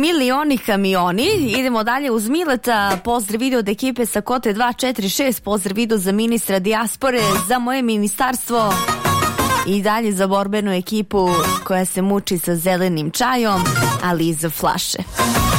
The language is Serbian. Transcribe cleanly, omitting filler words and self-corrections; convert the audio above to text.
Milioni kamioni. Idemo dalje uz Mileta. Pozdrav video od ekipe sa Kote 246. Pozdrav video za ministra dijaspore, za moje ministarstvo i dalje za borbenu ekipu koja se muči sa zelenim čajom, ali iza flaše.